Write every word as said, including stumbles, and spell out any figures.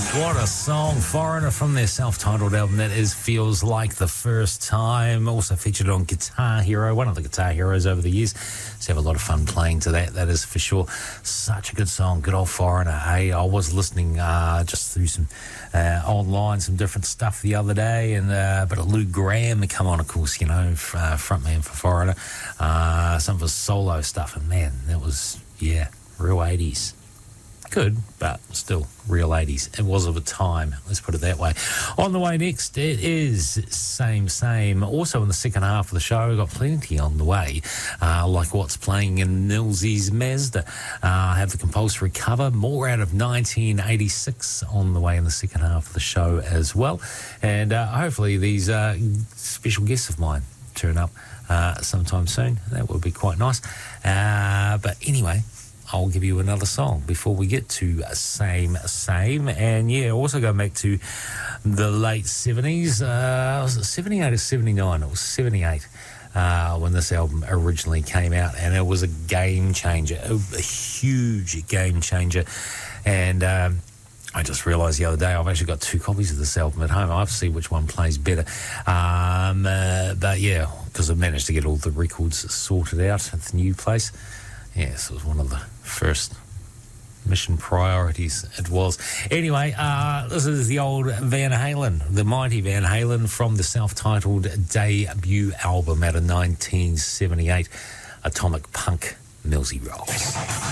What a song. Foreigner from their self-titled album that is Feels Like the First Time. Also featured on Guitar Hero, one of the Guitar Heroes over the years. So have a lot of fun playing to that, that is for sure. Such a good song, good old Foreigner. Hey, I was listening uh, just through some uh, online, some different stuff the other day, and uh, a bit of Lou Graham come on, of course, you know, f- uh, frontman for Foreigner. Uh, some of his solo stuff, and man, that was, yeah, real eighties. Good, but still real eighties. It was of a time, let's put it that way. On the way next, it is Same Same. Also in the second half of the show, we've got plenty on the way, uh, like what's playing in Nilsy's Mazda. Uh, have the compulsory cover, more out of nineteen eighty-six on the way in the second half of the show as well. And uh, hopefully these uh, special guests of mine turn up uh, sometime soon. That would be quite nice. Uh, but anyway, I'll give you another song before we get to Same Same. And yeah, also going back to the late seventies, uh, was it seventy-eight or seventy-nine? It was seventy-eight uh, when this album originally came out, and it was a game changer, a, a huge game changer. And um, I just realised the other day I've actually got two copies of this album at home. I have to see which one plays better. Um, uh, but yeah, because I've managed to get all the records sorted out at the new place. Yes, it was one of the first mission priorities, it was. Anyway, uh, this is the old Van Halen, the mighty Van Halen from the self-titled debut album out of nineteen seventy-eight, Atomic Punk, Millsy Rocks.